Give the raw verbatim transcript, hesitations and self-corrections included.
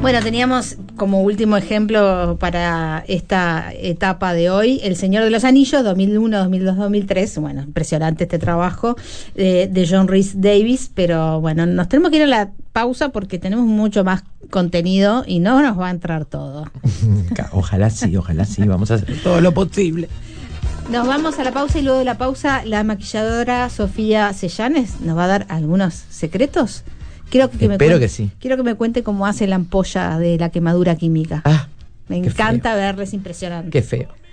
Bueno, teníamos como último ejemplo para esta etapa de hoy El Señor de los Anillos, dos mil uno, dos mil dos, dos mil tres. Bueno, impresionante este trabajo eh, de John Rhys Davies, pero bueno, nos tenemos que ir a la pausa porque tenemos mucho más contenido y no nos va a entrar todo. Ojalá sí, ojalá sí, vamos a hacer todo lo posible. Nos vamos a la pausa y luego de la pausa la maquilladora Sofía Sellanes nos va a dar algunos secretos. Quiero que, que Espero me cuente, que sí. Quiero que me cuente cómo hace la ampolla de la quemadura química. Ah, me encanta verla, es impresionante. Qué feo.